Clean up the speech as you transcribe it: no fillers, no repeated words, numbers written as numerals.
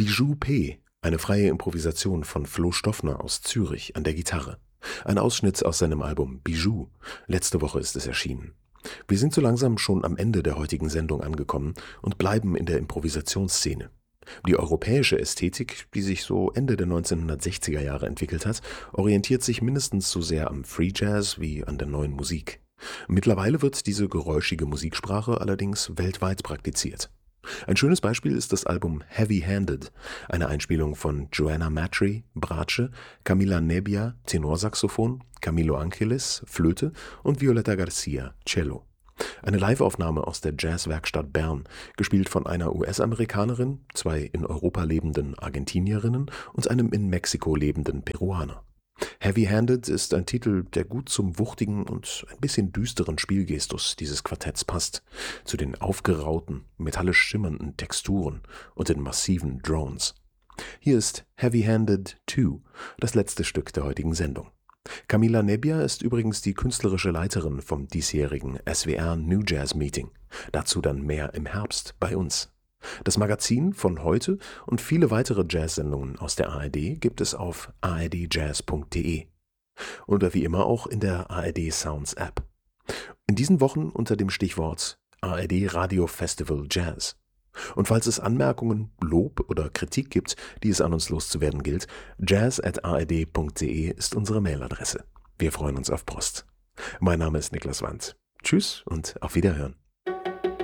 Bijou P., eine freie Improvisation von Flo Stoffner aus Zürich an der Gitarre. Ein Ausschnitt aus seinem Album Bijou. Letzte Woche ist es erschienen. Wir sind so langsam schon am Ende der heutigen Sendung angekommen und bleiben in der Improvisationsszene. Die europäische Ästhetik, die sich so Ende der 1960er Jahre entwickelt hat, orientiert sich mindestens so sehr am Free Jazz wie an der neuen Musik. Mittlerweile wird diese geräuschige Musiksprache allerdings weltweit praktiziert. Ein schönes Beispiel ist das Album Heavy Handed, eine Einspielung von Joanna Matry, Bratsche, Camila Nebbia, Tenorsaxophon, Camilo Angelis, Flöte und Violeta Garcia, Cello. Eine Liveaufnahme aus der Jazzwerkstatt Bern, gespielt von einer US-Amerikanerin, 2 in Europa lebenden Argentinierinnen und einem in Mexiko lebenden Peruaner. Heavy Handed ist ein Titel, der gut zum wuchtigen und ein bisschen düsteren Spielgestus dieses Quartetts passt, zu den aufgerauten, metallisch schimmernden Texturen und den massiven Drones. Hier ist Heavy Handed 2, das letzte Stück der heutigen Sendung. Camila Nebbia ist übrigens die künstlerische Leiterin vom diesjährigen SWR New Jazz Meeting. Dazu dann mehr im Herbst bei uns. Das Magazin von heute und viele weitere Jazz-Sendungen aus der ARD gibt es auf ardjazz.de. Oder wie immer auch in der ARD Sounds App. In diesen Wochen unter dem Stichwort ARD Radio Festival Jazz. Und falls es Anmerkungen, Lob oder Kritik gibt, die es an uns loszuwerden gilt, jazz@ard.de ist unsere Mailadresse. Wir freuen uns auf Post. Mein Name ist Niklas Wandt. Tschüss und auf Wiederhören.